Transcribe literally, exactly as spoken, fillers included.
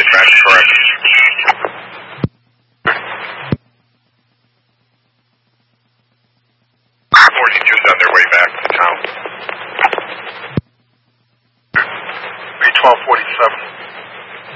That's correct. forty-two's on their way back to town. three twelve forty-seven.